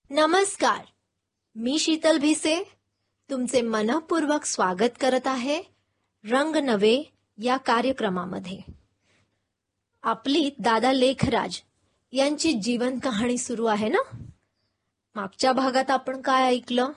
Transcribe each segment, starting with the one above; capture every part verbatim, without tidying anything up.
नमस्कार, मी शीतल भिसे तुमचे मनपूर्वक स्वागत करत आहे रंग नवे या कार्यक्रमामध्ये. आपली दादा लेखराज यांची जीवन कहाणी सुरू आहे ना. मागच्या भागात आपण काय ऐकलं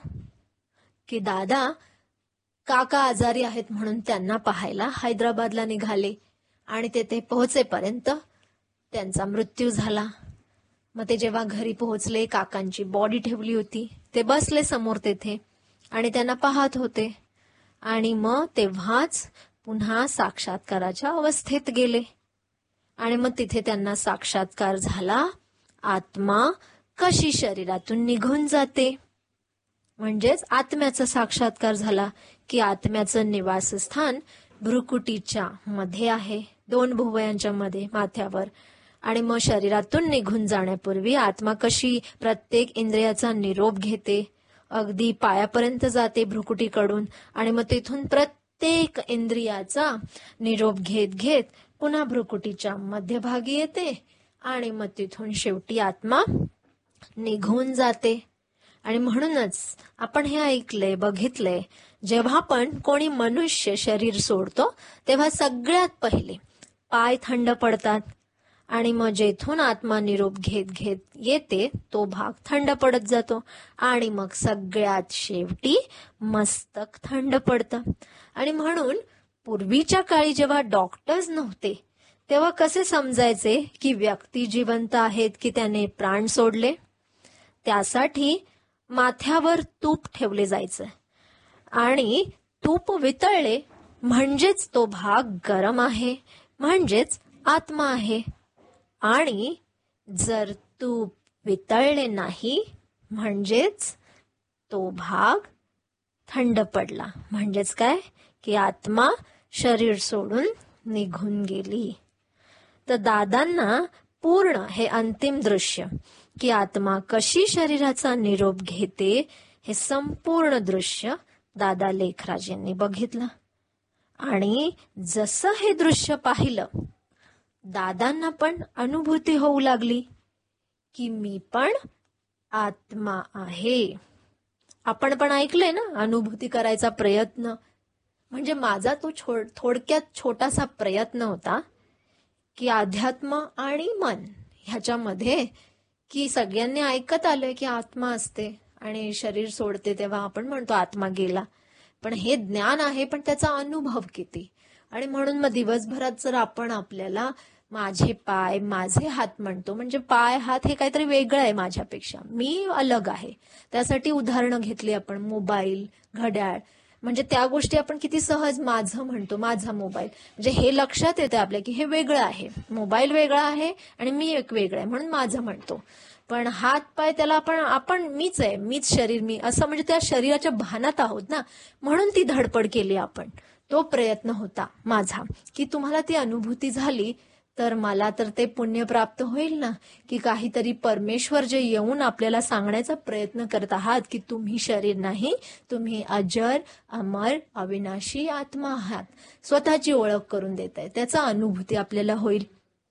की दादा काका आजारी आहेत म्हणून त्यांना पाहायला हैदराबादला निघाले आणि तेथे पोहोचेपर्यंत त्यांचा मृत्यू झाला. मग ते जेव्हा घरी पोहोचले, काकांची बॉडी ठेवली होती, ते बसले समोर तेथे आणि त्यांना पाहत होते. आणि मग तेव्हाच पुन्हा साक्षात्काराच्या अवस्थेत गेले आणि मग तिथे त्यांना साक्षात्कार झाला, आत्मा कशी शरीरातून निघून जाते. म्हणजेच आत्म्याचा साक्षात्कार झाला की आत्म्याचं निवासस्थान भ्रुकुटीच्या मध्ये आहे, दोन भुवयांच्या मध्ये, माथ्यावर. आणि मग शरीरातून निघून जाण्यापूर्वी आत्मा कशी प्रत्येक इंद्रियाचा निरोप घेते, अगदी पायापर्यंत जाते भ्रुकुटीकडून, आणि मग तिथून प्रत्येक इंद्रियाचा निरोप घेत घेत पुन्हा भ्रुकुटीच्या मध्यभागी येते आणि मग तिथून शेवटी आत्मा निघून जाते. आणि म्हणूनच आपण हे ऐकलंय, बघितलंय, जेव्हा पण कोणी मनुष्य शरीर सोडतो तेव्हा सगळ्यात पहिले पाय थंड पडतात आणि मग जेथून आत्मा निरोप घेत घेत येते तो भाग थंड पडत जातो आणि मग सगळ्यात शेवटी मस्तक थंड पडतं. आणि म्हणून पूर्वीच्या काळी जेव्हा डॉक्टर्स नव्हते तेव्हा कसे समजायचे की व्यक्ती जिवंत आहेत की त्याने प्राण सोडले. त्यासाठी माथ्यावर तूप ठेवले जायचं आणि तूप वितळले म्हणजेच तो भाग गरम आहे, म्हणजेच आत्मा आहे. आणि जर तूप वितळले नाही म्हणजेच तो भाग थंड पडला, म्हणजेच काय की आत्मा शरीर सोडून निघून गेली. तर दादांना पूर्ण हे अंतिम दृश्य की आत्मा कशी शरीराचा निरोप घेते हे संपूर्ण दृश्य दादा लेखराज यांनी बघितलं. आणि जसं हे दृश्य पाहिलं, दादांना पण अनुभूती होऊ लागली की मी पण आत्मा आहे. आपण पण ऐकलंय ना, अनुभूती करायचा प्रयत्न. म्हणजे माझा तो छो थोडक्यात छोटासा प्रयत्न होता की अध्यात्म आणि मन ह्याच्यामध्ये की सगळ्यांनी ऐकत आलंय की आत्मा असते आणि शरीर सोडते तेव्हा आपण म्हणतो आत्मा गेला, पण हे ज्ञान आहे, पण त्याचा अनुभव किती. आणि म्हणून मग दिवसभरात जर आपण आपल्याला माझे पाय, माझे हात म्हणतो, म्हणजे पाय हात हे काहीतरी वेगळं आहे माझ्यापेक्षा, मी अलग आहे. त्यासाठी उदाहरणं घेतली आपण, मोबाईल, घड्याळ, म्हणजे त्या गोष्टी आपण किती सहज माझं म्हणतो, माझा मोबाईल. म्हणजे हे लक्षात येते आपल्या की हे वेगळं आहे, मोबाईल वेगळा आहे आणि मी एक वेगळं आहे म्हणून माझं म्हणतो. पण हात पाय त्याला आपण आपण मीच आहे, मीच शरीर, मी असं, म्हणजे त्या शरीराच्या भानात आहोत ना, म्हणून ती धडपड केली आपण. तो प्रयत्न होता माझा की तुम्हाला ती अनुभूती झाली तर मला तर ते पुण्य प्राप्त होईल ना, की काहीतरी परमेश्वर जे येऊन आपल्याला सांगण्याचा प्रयत्न करत आहात की तुम्ही शरीर नाही, तुम्ही अजर, अमर, अविनाशी आत्मा आहात, स्वतःची ओळख करून देत आहे, त्याचा अनुभूती आपल्याला होईल.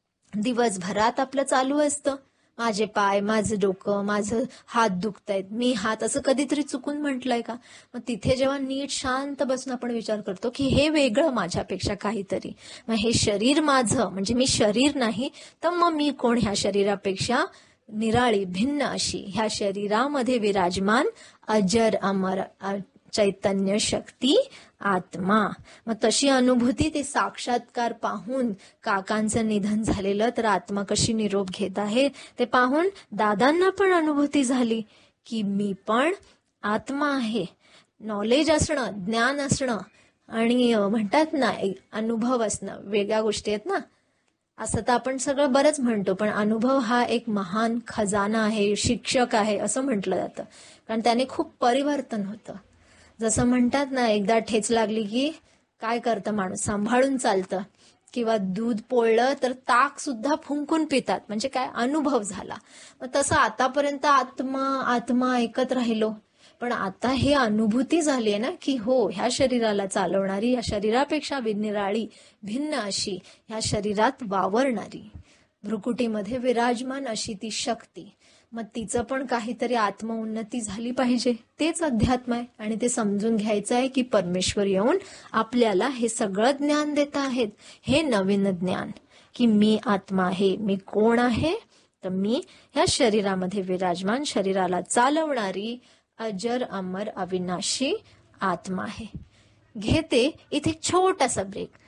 दिवसभरात आपलं चालू असतं माझे पाय, माझं डोकं, माझं हात दुखतायत, मी हात, असं कधीतरी चुकून म्हटलंय का? मग तिथे जेव्हा नीट शांत बसून आपण विचार करतो की हे वेगळं माझ्यापेक्षा काहीतरी, मग हे शरीर माझं, म्हणजे मी शरीर नाही, तर मग मी कोण ह्या शरीरापेक्षा निराळी, भिन्न अशी ह्या शरीरामध्ये विराजमान अजर, अमर, चैतन्य शक्ती आत्मा. मग तशी अनुभूती, ते साक्षात्कार पाहून, काकांचं निधन झालेलं तर आत्मा कशी निरोप घेत आहे ते पाहून दादांना पण अनुभूती झाली की मी पण आत्मा आहे. नॉलेज असणं, ज्ञान असणं आणि म्हणतात ना अनुभव असणं वेगळ्या गोष्टी आहेत ना. असं तर आपण सगळं बरंच म्हणतो, पण अनुभव हा एक महान खजाना आहे, शिक्षक आहे असं म्हटलं जातं, कारण त्याने खूप परिवर्तन होतं. जसं म्हणतात ना, एकदा ठेच लागली की काय करतं माणूस, सांभाळून चालतं, किंवा दूध पोळलं तर ताक सुद्धा फुंकून पितात, म्हणजे काय, अनुभव झाला. मग तसं आतापर्यंत आत्मा आत्मा ऐकत राहिलो, पण आता हे अनुभूती झाली आहे ना की हो, ह्या शरीराला चालवणारी, या शरीरापेक्षा निराळी, भिन्न अशी, ह्या शरीरात वावरणारी, भ्रुकुटीमध्ये विराजमान अशी ती शक्ती, मग तिचं पण काहीतरी आत्मउन्नती झाली पाहिजे, तेच अध्यात्म आहे. आणि ते समजून घ्यायचं आहे की परमेश्वर येऊन आपल्याला हे सगळं ज्ञान देत आहेत. हे नवीन ज्ञान की मी आत्मा आहे. मी कोण आहे? तर मी ह्या शरीरामध्ये विराजमान, शरीराला चालवणारी अजर अमर अविनाशी आत्मा आहे. घेते इथे छोटासा ब्रेक.